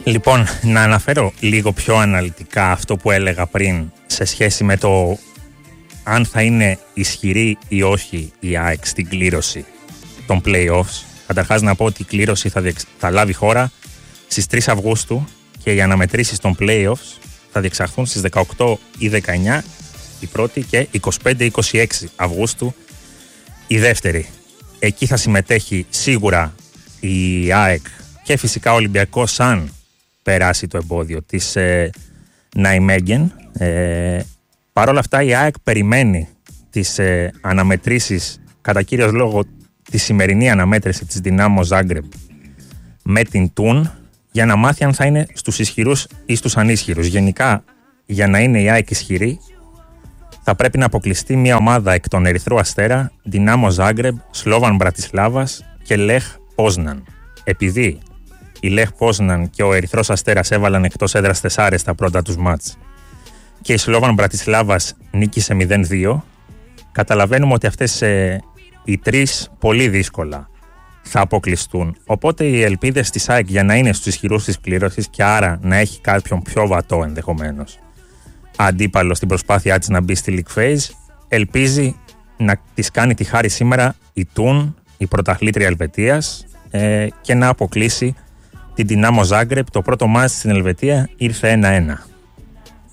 Λοιπόν, να αναφέρω λίγο πιο αναλυτικά αυτό που έλεγα πριν σε σχέση με το αν θα είναι ισχυρή ή όχι η ΑΕΚ στην κλήρωση των play-offs. Καταρχάς να πω ότι η κλήρωση θα λάβει χώρα στις 3 Αυγούστου και οι αναμετρήσεις των play-offs θα διεξαχθούν στις 18 ή 19 η πρώτη και 25-26 Αυγούστου η δεύτερη. Εκεί θα συμμετέχει σίγουρα η ΑΕΚ και φυσικά ο Ολυμπιακός αν περάσει το εμπόδιο της Ναϊμέγεν. Παρ' όλα αυτά η ΑΕΚ περιμένει τις αναμετρήσεις, κατά κύριος λόγο τη σημερινή αναμέτρηση της Δυνάμο Ζάγκρεμπ με την Τουν, για να μάθει αν θα είναι στους ισχυρούς ή στους ανίσχυρους. Γενικά, για να είναι η ΑΕΚ ισχυρή, θα πρέπει να αποκλειστεί μια ομάδα εκ των Ερυθρού Αστέρα, Δυνάμο Ζάγκρεμπ, Σλόβαν Μπρατισλάβας και Λεχ Πόσναν. Επειδή η Λεχ Πόσναν και ο Ερυθρός Αστέρας έβαλαν εκτός έδρας 4 στα πρώτα τους μάτς και η Σλόβαν Μπρατισλάβας νίκησε 0-2, καταλαβαίνουμε ότι αυτές οι τρεις πολύ δύσκολα θα αποκλειστούν. Οπότε οι ελπίδες της ΑΕΚ για να είναι στους ισχυρούς της κλήρωσης και άρα να έχει κάποιον πιο βατό ενδεχομένως αντίπαλο στην προσπάθειά της να μπει στη League Phase, ελπίζει να της κάνει τη χάρη σήμερα η Τουν, η πρωταθλήτρια Ελβετίας, και να αποκλείσει την Δυνάμο Ζάγκρεπ. Το πρώτο μάτς στην Ελβετία ήρθε 1-1.